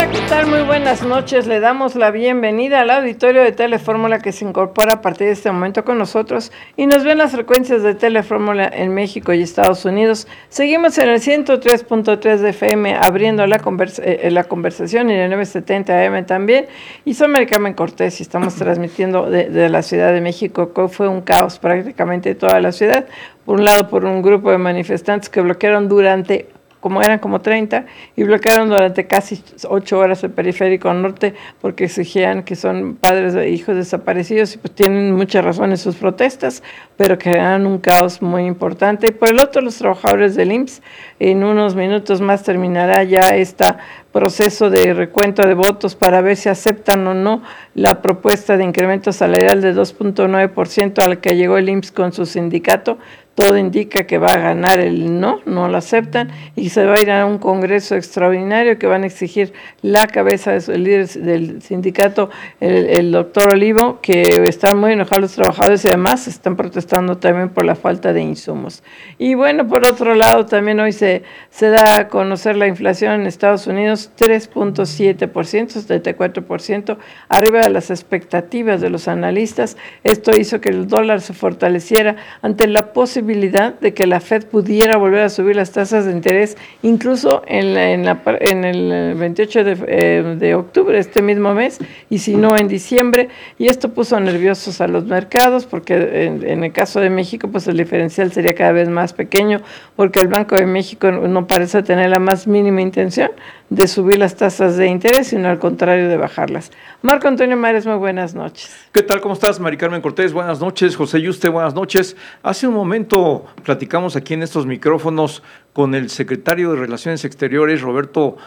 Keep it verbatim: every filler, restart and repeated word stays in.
Hola, ¿qué tal? Muy buenas noches. Le damos la bienvenida al auditorio de Telefórmula que se incorpora a partir de este momento con nosotros y nos ven las frecuencias de Telefórmula en México y Estados Unidos. Seguimos en el ciento tres punto tres de F M abriendo la, conversa eh, la conversación y en el novecientos setenta A M también. Y soy Mari Carmen Cortés y estamos transmitiendo de, de la Ciudad de México, que fue un caos prácticamente toda la ciudad. Por un lado, por un grupo de manifestantes que bloquearon durante como eran como treinta, y bloquearon durante casi ocho horas el periférico norte porque exigían que son padres de hijos desaparecidos y pues tienen mucha razón en sus protestas, pero crearon un caos muy importante. Por el otro, los trabajadores del I M S S, en unos minutos más terminará ya este proceso de recuento de votos para ver si aceptan o no la propuesta de incremento salarial de dos punto nueve por ciento al que llegó el I M S S con su sindicato. Todo indica que va a ganar el no, no lo aceptan y se va a ir a un congreso extraordinario que van a exigir la cabeza del líder del sindicato, el, el doctor Olivo, que están muy enojados los trabajadores y además están protestando también por la falta de insumos. Y bueno, por otro lado, también hoy se, se da a conocer la inflación en Estados Unidos, tres punto siete por ciento, setenta y cuatro por ciento, arriba de las expectativas de los analistas. Esto hizo que el dólar se fortaleciera ante la posibilidad de que la Fed pudiera volver a subir las tasas de interés, incluso en, la, en, la, en el veintiocho de, eh, de octubre, este mismo mes, y si no en diciembre, y esto puso nerviosos a los mercados, porque en, en el caso de México, pues el diferencial sería cada vez más pequeño, porque el Banco de México no parece tener la más mínima intención de subir las tasas de interés, sino al contrario de bajarlas. Marco Antonio Mares, muy buenas noches. ¿Qué tal? ¿Cómo estás, Mari Carmen Cortés? Buenas noches. José Yuste, buenas noches. Hace un momento platicamos aquí en estos micrófonos con el secretario de Relaciones Exteriores, Roberto